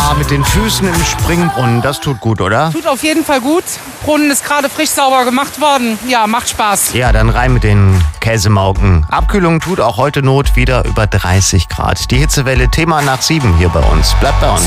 Ah, mit den Füßen im Springbrunnen, das tut gut, oder? Tut auf jeden Fall gut. Brunnen ist gerade frisch sauber gemacht worden. Ja, macht Spaß. Ja, dann rein mit den Käsemauken. Abkühlung tut auch heute Not, wieder über 30 Grad. Die Hitzewelle Thema nach 7 hier bei uns. Bleibt bei uns.